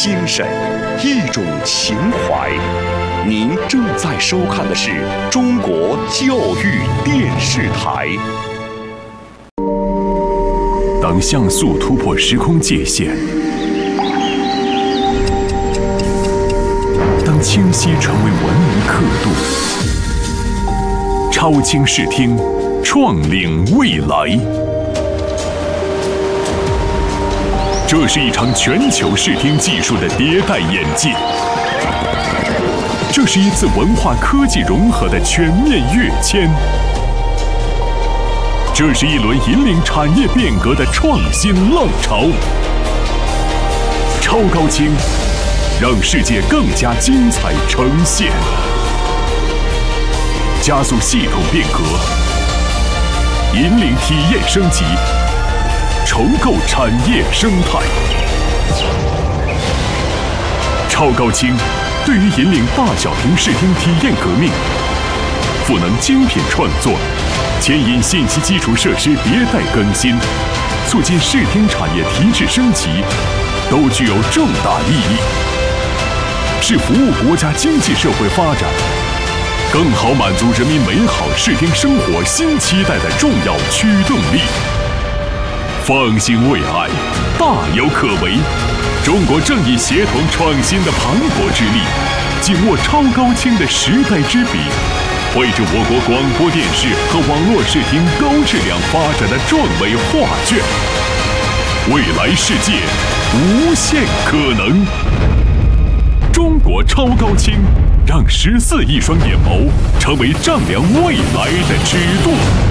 精神，一种情怀。您正在收看的是中国教育电视台。 当像素突破时空界限，当清晰成为文明刻度，超清视听，创领未来。这是一场全球视听技术的迭代演进，这是一次文化科技融合的全面跃迁，这是一轮引领产业变革的创新浪潮。超高清，让世界更加精彩呈现，加速系统变革，引领体验升级，重构产业生态。超高清对于引领大小屏视听体验革命，赋能精品创作，牵引信息基础设施迭代更新，促进视听产业提质升级，都具有重大意义，是服务国家经济社会发展，更好满足人民美好视听生活新期待的重要驱动力。放心未来，大有可为。中国正以协同创新的磅礴之力，紧握超高清的时代之笔，绘制我国广播电视和网络视听高质量发展的壮美画卷。未来世界无限可能。中国超高清，让14亿双眼眸成为丈量未来的尺度。